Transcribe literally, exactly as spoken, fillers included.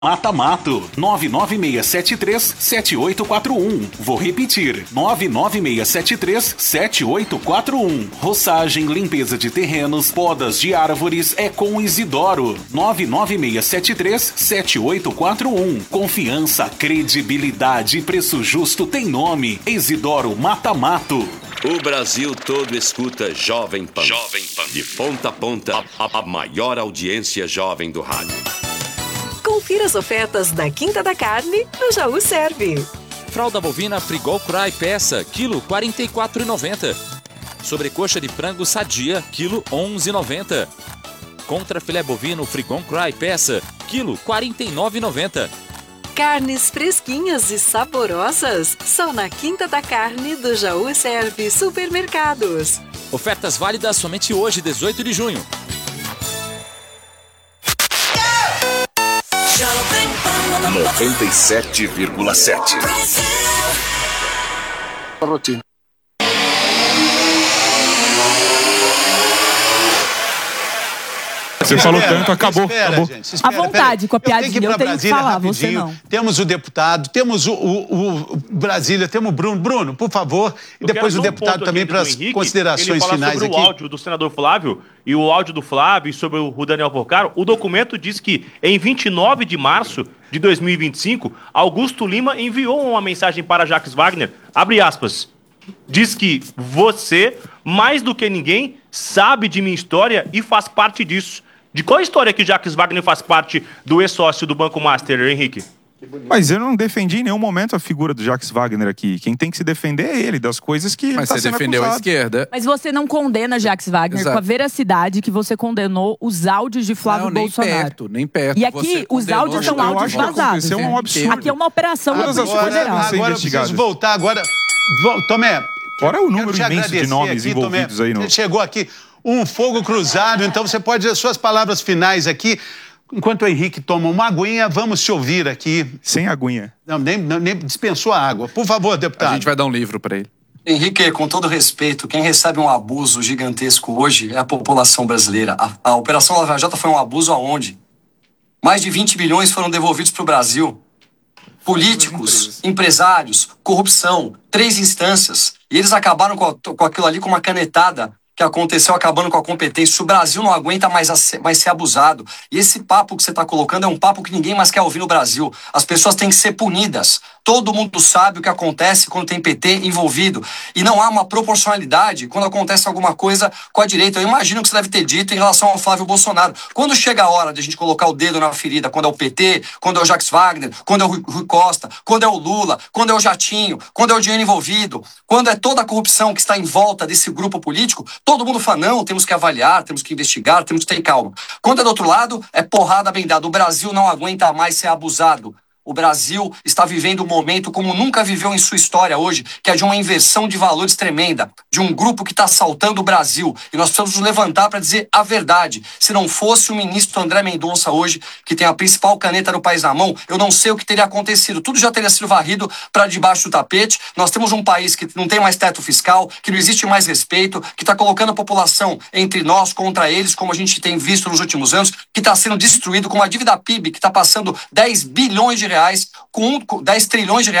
Mata Mato, nove nove seis sete três sete oito quatro um. Vou repetir, nove nove seis sete três sete oito quatro um. Roçagem, limpeza de terrenos, podas de árvores é com Isidoro. nove nove seis sete três sete oito quatro um. Confiança, credibilidade e preço justo tem nome. Isidoro Mata Mato. O Brasil todo escuta Jovem Pan. Jovem Pan. De ponta a ponta, a, a maior audiência jovem do rádio. Confira as ofertas da Quinta da Carne no Jaú Serve. Fralda bovina Frigol Cry peça, quilo quarenta e quatro reais e noventa centavos. Sobrecoxa de frango Sadia, quilo onze reais e noventa centavos. Contra filé bovino Frigon Cry peça, quilo quarenta e nove reais e noventa centavos. Carnes fresquinhas e saborosas, só na Quinta da Carne do Jaú Serve Supermercados. Ofertas válidas somente hoje, dezoito de junho. noventa e sete vírgula sete. Rotina. Você falou tanto, acabou. Espera, acabou. Gente, espera, à vontade, com a piadinha, eu tenho que, eu tenho que falar, você não. Temos o deputado, temos o, o, o Brasília, temos o Bruno. Bruno, por favor, e depois o deputado também para as considerações finais sobre aqui. O áudio do senador Flávio e o áudio do Flávio e sobre o Daniel Porcaro, o documento diz que em vinte e nove de março de dois mil e vinte e cinco, Augusto Lima enviou uma mensagem para Jacques Wagner, abre aspas, diz que você, mais do que ninguém, sabe de minha história e faz parte disso. De qual história que Jacques Wagner faz parte do ex-sócio do Banco Master, Henrique? Mas eu não defendi em nenhum momento a figura do Jacques Wagner aqui. Quem tem que se defender é ele, das coisas que Mas ele tá você sendo defendeu acusado. a esquerda. Mas você não condena Jacques Wagner Exato. com a veracidade que você condenou os áudios de Flávio não, nem Bolsonaro. perto, nem perto. E aqui, Você os condenou áudios são eu áudios acho que vazados. aconteceu um absurdo. Aqui é uma operação da Todas as Polícia coisas Federal. ser Agora eu preciso investigadas. voltar agora. Vol- Tomé. Fora o quero número te imenso de agradecer nomes aqui, envolvidos Tomé. aí no... Você chegou aqui, um fogo cruzado, então você pode dizer suas palavras finais aqui. Enquanto o Henrique toma uma aguinha, vamos te ouvir aqui. Sem aguinha. Não, nem, não, nem dispensou a água. Por favor, deputado. A gente vai dar um livro para ele. Henrique, com todo respeito, quem recebe um abuso gigantesco hoje é a população brasileira. A, a Operação Lava Jato foi um abuso aonde? Mais de vinte bilhões foram devolvidos para o Brasil. Políticos, empresários, corrupção, três instâncias. E eles acabaram com, a, com aquilo ali com uma canetada que aconteceu acabando com a competência. O Brasil não aguenta mais, a ser, mais ser abusado. E esse papo que você está colocando é um papo que ninguém mais quer ouvir no Brasil. As pessoas têm que ser punidas. Todo mundo sabe o que acontece quando tem P T envolvido. E não há uma proporcionalidade quando acontece alguma coisa com a direita. Eu imagino que você deve ter dito em relação ao Flávio Bolsonaro. Quando chega a hora de a gente colocar o dedo na ferida, quando é o P T, quando é o Jacques Wagner, quando é o Rui, Rui Costa, quando é o Lula, quando é o Jatinho, quando é o dinheiro envolvido, quando é toda a corrupção que está em volta desse grupo político, todo mundo fala, não, temos que avaliar, temos que investigar, temos que ter calma. Quando é do outro lado, é porrada bem dada. O Brasil não aguenta mais ser abusado. O Brasil está vivendo um momento como nunca viveu em sua história hoje, que é de uma inversão de valores tremenda, de um grupo que está assaltando o Brasil. E nós precisamos nos levantar para dizer a verdade. Se não fosse o ministro André Mendonça hoje, que tem a principal caneta do país na mão, eu não sei o que teria acontecido. Tudo já teria sido varrido para debaixo do tapete. Nós temos um país que não tem mais teto fiscal, que não existe mais respeito, que está colocando a população entre nós contra eles, como a gente tem visto nos últimos anos, que está sendo destruído com uma dívida P I B que está passando dez bilhões de reais, com dez trilhões de reais